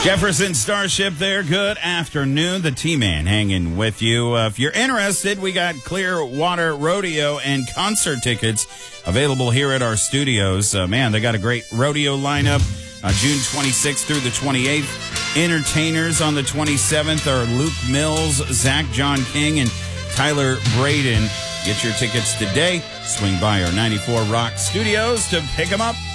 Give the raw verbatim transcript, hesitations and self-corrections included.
Jefferson Starship there. Good afternoon. The T-Man hanging with you. Uh, if you're interested, we got Clearwater Rodeo and concert tickets available here at our studios. Uh, man, they got a great rodeo lineup. Uh, June twenty-sixth through the twenty-eighth. Entertainers on the twenty-seventh are Luke Mills, Zach John King, and Tyler Braden. Get your tickets today. Swing by our ninety-four Rock Studios to pick them up.